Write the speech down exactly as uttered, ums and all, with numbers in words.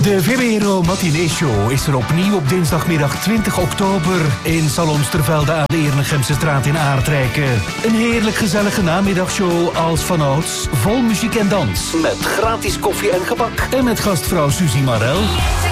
De VMRO Matinee Show is er opnieuw op dinsdagmiddag twintig oktober in Salon Stervelde aan de Eernegemsestraat in Aardrijken. Een heerlijk gezellige namiddagshow als vanouds, vol muziek en dans. Met gratis koffie en gebak. En met gastvrouw Suzy Marel.